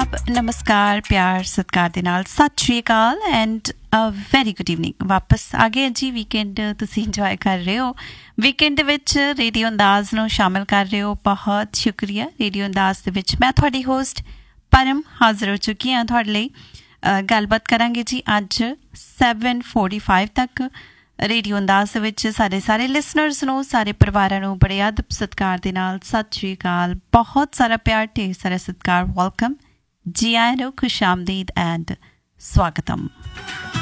आदाब, नमस्कार, प्यार सत्कार दे नाल सत श्री अकाल and a very good evening. वापस आ गए जी। वीकेंड तुसीं इंजॉय कर रहे हो। वीकेंड दे विच रेडियो अंदाज़ नूं शामिल कर रहे हो, बहुत शुक्रिया। रेडियो अंदाज़ दे विच मैं तुहाडी होस्ट परम हाज़र हो चुकी हाँ तुहाडे लई। गलबात करांगे जी अज 7:45 तक रेडियो अंदाज़ दे विच सारे लिसनर्स नूं, सारे परिवारां नूं बड़े अदब सत्कार दे नाल सत श्री अकाल, बहुत सारा प्यार, ढेर सारा सत्कार, वेलकम, जी आए नो, खुश आमदीद एंड स्वागतम।